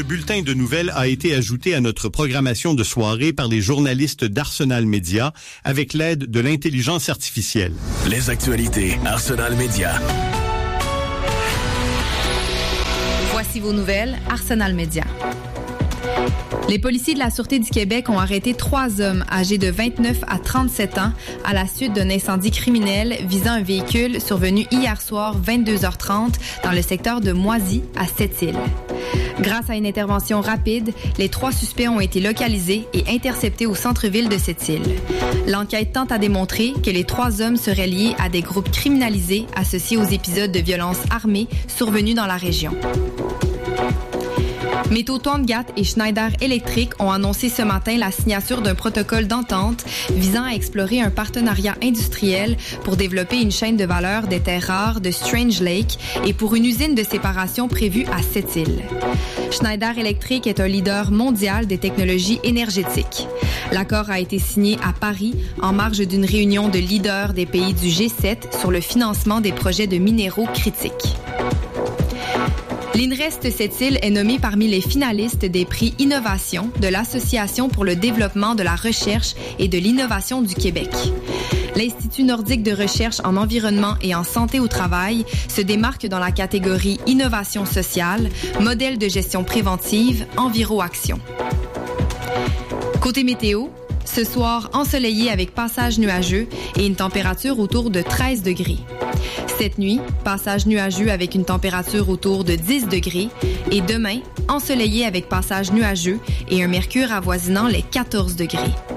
bulletin de nouvelles a été ajouté à notre programmation de soirée par les journalistes d'Arsenal Media avec l'aide de l'intelligence artificielle. Les actualités Arsenal Media. Voici vos nouvelles, Arsenal Media. Les policiers de la Sûreté du Québec ont arrêté 3 hommes âgés de 29 à 37 ans à la suite d'un incendie criminel visant un véhicule survenu hier soir 22h30 dans le secteur de Moisy à Sept-Îles. Grâce à une intervention rapide, les 3 suspects ont été localisés et interceptés au centre-ville de Sept-Îles. L'enquête tente à démontrer que les 3 hommes seraient liés à des groupes criminalisés associés aux épisodes de violence armée survenus dans la région. Métaux Tongat et Schneider Electric ont annoncé ce matin la signature d'un protocole d'entente visant à explorer un partenariat industriel pour développer une chaîne de valeur des terres rares de Strange Lake et pour une usine de séparation prévue à Sept-Îles. Schneider Electric est un leader mondial des technologies énergétiques. L'accord a été signé à Paris en marge d'une réunion de leaders des pays du G7 sur le financement des projets de minéraux critiques. L'INREST Sept-Îles est nommé parmi les finalistes des prix Innovation de l'Association pour le développement de la recherche et de l'innovation du Québec. L'Institut nordique de recherche en environnement et en santé au travail se démarque dans la catégorie Innovation sociale, modèle de gestion préventive, Enviro-Action. Côté météo, ce soir ensoleillé avec passage nuageux et une température autour de 13 degrés. Cette nuit, passage nuageux avec une température autour de 10 degrés et demain, ensoleillé avec passage nuageux et un mercure avoisinant les 14 degrés.